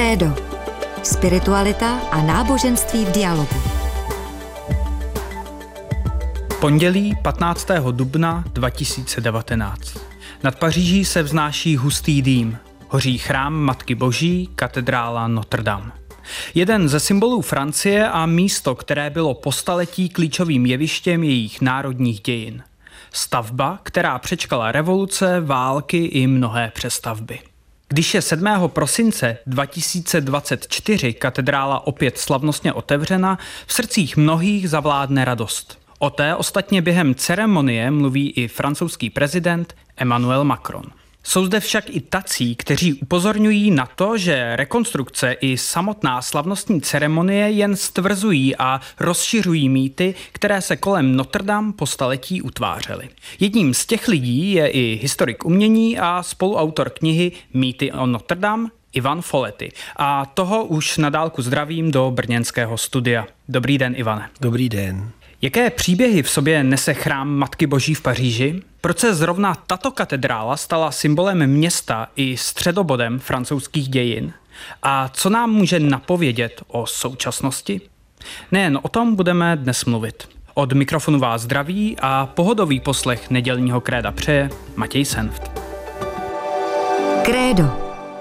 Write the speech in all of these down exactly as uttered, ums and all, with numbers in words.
Krédo. Spiritualita a náboženství v dialogu. Pondělí patnáctého dubna dva tisíce devatenáct. Nad Paříží se vznáší hustý dým. Hoří chrám Matky Boží, katedrála Notre Dame. Jeden ze symbolů Francie a místo, které bylo po staletí klíčovým jevištěm jejich národních dějin. Stavba, která přečkala revoluce, války i mnohé přestavby. Když je sedmého prosince dva tisíce dvacet čtyři katedrála opět slavnostně otevřena, v srdcích mnohých zavládne radost. O té ostatně během ceremonie mluví i francouzský prezident Emmanuel Macron. Jsou zde však i tací, kteří upozorňují na to, že rekonstrukce i samotná slavnostní ceremonie jen stvrzují a rozšiřují mýty, které se kolem Notre Dame po staletí utvářely. Jedním z těch lidí je i historik umění a spoluautor knihy Mýty o Notre Dame Ivan Folety. A toho už na dálku zdravím do brněnského studia. Dobrý den, Ivane. Dobrý den. Jaké příběhy v sobě nese chrám Matky Boží v Paříži? Proč se zrovna tato katedrála stala symbolem města i středobodem francouzských dějin? A co nám může napovědět o současnosti? Nejen o tom budeme dnes mluvit. Od mikrofonu vás zdraví a pohodový poslech nedělního Kréda přeje Matěj Senft. Krédo.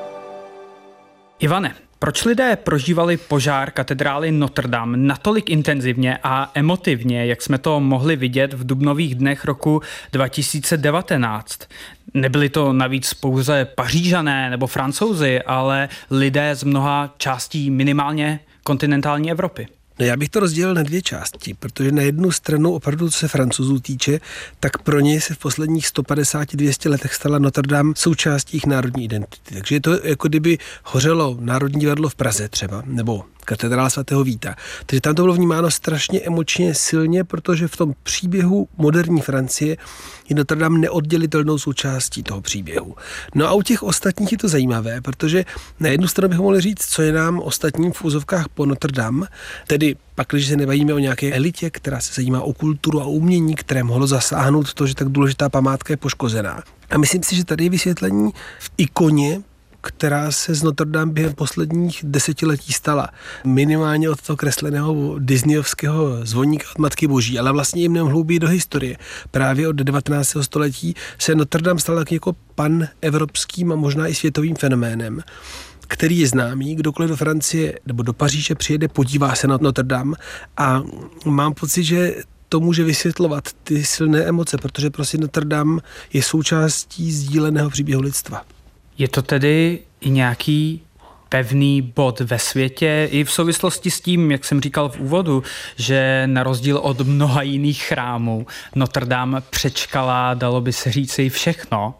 Ivane, proč lidé prožívali požár katedrály Notre Dame natolik intenzivně a emotivně, jak jsme to mohli vidět v dubnových dnech roku dva tisíce devatenáct? Nebyli to navíc pouze Pařížané nebo Francouzi, ale lidé z mnoha částí minimálně kontinentální Evropy. No já bych to rozdělil na dvě části, protože na jednu stranu opravdu, co se Francouzů týče, tak pro ně se v posledních sto padesát až dvě stě letech stala Notre Dame součástí jejich národní identity. Takže je to jako kdyby hořelo Národní divadlo v Praze třeba, nebo katedrála svatého Víta. Takže tam to bylo vnímáno strašně emočně silně, protože v tom příběhu moderní Francie je Notre Dame neoddělitelnou součástí toho příběhu. No a u těch ostatních je to zajímavé, protože na jednu stranu bychom mohli říct, co je nám ostatním v úzovkách po Notre Dame, tedy pak, když se nebavíme o nějaké elitě, která se zajímá o kulturu a umění, které mohlo zasáhnout to, že tak důležitá památka je poškozená. A myslím si, že tady je vysvětlení v ikoně, která se z Notre Dame během posledních desetiletí stala. Minimálně od toho kresleného disneyovského zvoníka od Matky Boží, ale vlastně i mnohem hlouběji do historie. Právě od devatenáctého století se Notre Dame stala jako panevropským a možná i světovým fenoménem, který je známý. Kdokoliv do Francie nebo do Paříže přijede, podívá se na Notre Dame a mám pocit, že to může vysvětlovat ty silné emoce, protože prostě Notre Dame je součástí sdíleného příběhu lidstva. Je to tedy i nějaký pevný bod ve světě i v souvislosti s tím, jak jsem říkal v úvodu, že na rozdíl od mnoha jiných chrámů Notre Dame přečkala, dalo by se říci, všechno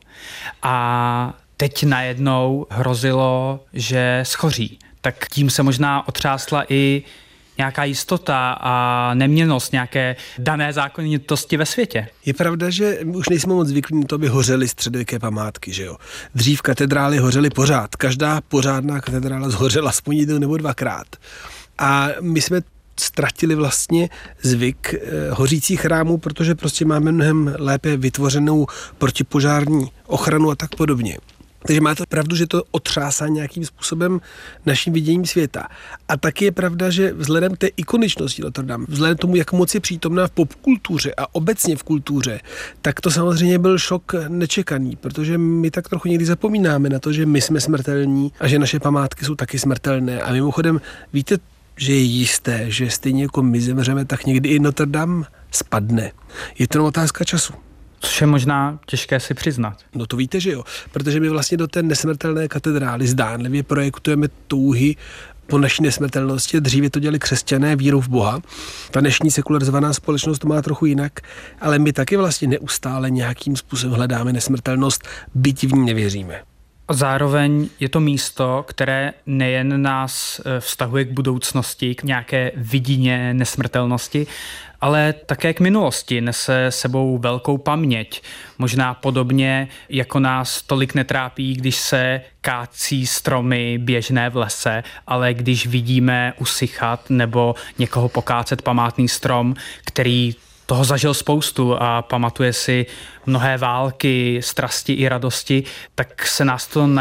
a teď najednou hrozilo, že schoří. Tak tím se možná otřásla i nějaká jistota a neměnnost, nějaké dané zákonitosti ve světě. Je pravda, že už nejsme moc zvyklí na to, aby hořely středověké památky, že jo. Dřív katedrály hořely pořád. Každá pořádná katedrála zhořela aspoň jednou nebo dvakrát. A my jsme ztratili vlastně zvyk eh, hořících chrámů, protože prostě máme mnohem lépe vytvořenou protipožární ochranu a tak podobně. Takže máte pravdu, že to otřásá nějakým způsobem naším viděním světa. A taky je pravda, že vzhledem k té ikoničnosti Notre Dame, vzhledem k tomu, jak moc je přítomná v popkultuře a obecně v kultuře, tak to samozřejmě byl šok nečekaný, protože my tak trochu někdy zapomínáme na to, že my jsme smrtelní a že naše památky jsou taky smrtelné. A mimochodem, víte, že je jisté, že stejně jako my zemřeme, tak někdy i Notre Dame spadne. Je to otázka času. Což je možná těžké si přiznat. No to víte, že jo, protože my vlastně do té nesmrtelné katedrály zdánlivě projektujeme touhy po naší nesmrtelnosti. Dříve to dělali křesťané vírou v Boha. Ta dnešní sekularizovaná společnost to má trochu jinak, ale my taky vlastně neustále nějakým způsobem hledáme nesmrtelnost, byť v ní nevěříme. Zároveň je to místo, které nejen nás vztahuje k budoucnosti, k nějaké vidině nesmrtelnosti, ale také k minulosti. Nese sebou velkou paměť. Možná podobně, jako nás tolik netrápí, když se kácí stromy běžné v lese, ale když vidíme usychat nebo někoho pokácet památný strom, který toho zažil spoustu a pamatuje si mnohé války, strasti i radosti, tak se nás to